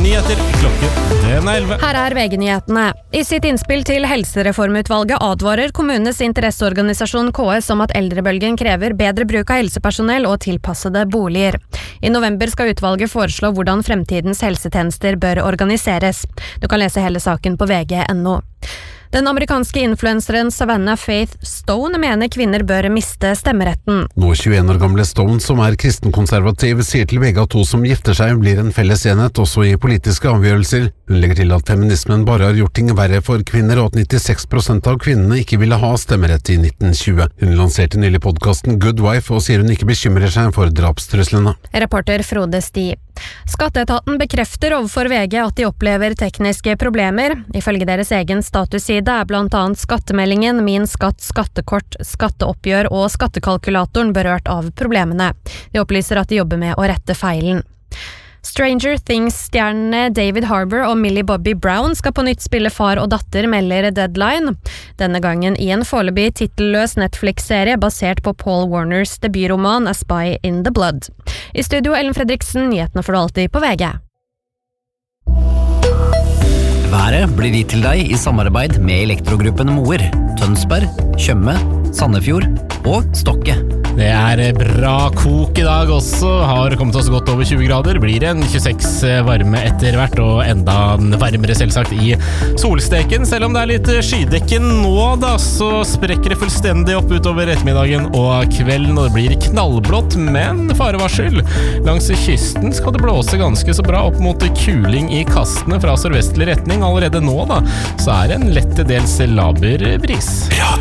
Nyheter klokken 11. Her VG-nyhetene. I sitt innspill til Helsereformutvalget advarer kommunenes interesseorganisasjon KS om at eldrebølgen krever bedre bruk av helsepersonell og tilpassede boliger. I november skal utvalget foreslå hvordan fremtidens helsetjenester bør organiseres. Du kan lese hele saken på vg.no. Den amerikanske influenseren Savannah Faith Stone mener kvinner bør miste stemmeretten. Nå 21 år gamle Stone, som kristenkonservativ, sier til VG at to som gifter seg blir en felles enhet også i politiske avgjørelser. Hun legger til at feminismen bare har gjort ting verre for kvinner, og at 96% av kvinnene ikke ville ha stemmerett i 1920. Hun lanserte nylig podcasten Good Wife og sier hun ikke bekymrer seg for drapstruslene. Reporter Frode Sti. Skatteetaten bekrefter overfor VG at de opplever tekniske problemer. Ifølge deres egen statusside blant annet skattemeldingen, Min skatt, skattekort, skatteoppgjør og skattekalkulatoren berørt av problemene. De opplyser at de jobber med å rette feilen. Stranger Things-stjernene David Harbour og Millie Bobby Brown skal på nytt spille far og datter, melder Deadline. Denne gangen i en foreløpig titelløs Netflix-serie basert på Paul Warners debutroman A Spy in the Blood. I studio Ellen Fredriksen, nyhetene får du alltid på VG. Været blir gitt til deg i samarbeid med Elektrogruppen Moer, Tønsberg, Tjøme, Sandefjord og Stokke. Det bra kok i dag også, har kommet oss godt over 20 grader, blir en 26 varme etter hvert, og enda varmere selvsagt i solsteken. Selv om det litt skydekken nå da, så sprekker det fullstendig opp utover ettermiddagen og kvelden, og det blir knallblått, men farevarsel. Langs kysten skal det blåse ganske så bra opp mot kuling i kastene fra sørvestlig retning. Allerede nå da, så det en lett til dels laber bris.